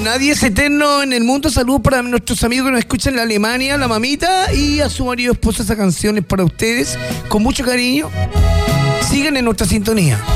Nadie es eterno en el mundo. Saludos para nuestros amigos que nos escuchan en Alemania, la mamita, y a su marido esposa. Esa canción es para ustedes, con mucho cariño. Sigan en nuestra sintonía.